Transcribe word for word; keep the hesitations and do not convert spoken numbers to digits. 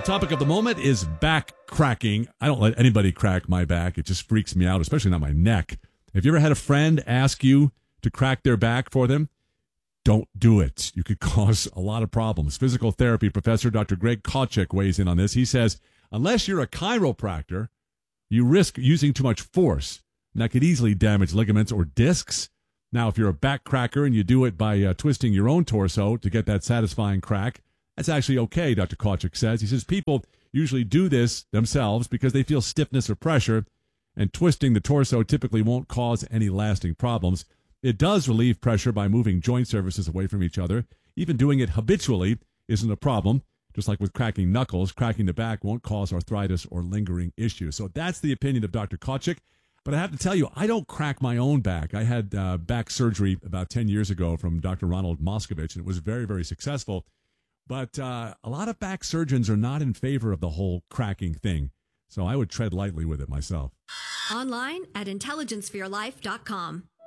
topic of the moment is back cracking. I don't let anybody crack my back. It just freaks me out, especially not my neck. Have you ever had a friend ask you to crack their back for them? Don't do it. You could cause a lot of problems. Physical therapy professor Doctor Greg Kawchik weighs in on this. He says, unless you're a chiropractor, you risk using too much force. And that could easily damage ligaments or discs. Now, if you're a back cracker and you do it by uh, twisting your own torso to get that satisfying crack, that's actually okay, Doctor Kawchik says. He says people usually do this themselves because they feel stiffness or pressure, and twisting the torso typically won't cause any lasting problems. It does relieve pressure by moving joint surfaces away from each other. Even doing it habitually isn't a problem. Just like with cracking knuckles, cracking the back won't cause arthritis or lingering issues. So that's the opinion of Doctor Kawchik. But I have to tell you, I don't crack my own back. I had uh, back surgery about ten years ago from Doctor Ronald Moskovich, and it was very, very successful. But uh, a lot of back surgeons are not in favor of the whole cracking thing. So I would tread lightly with it myself. Online at intelligence for your life dot com.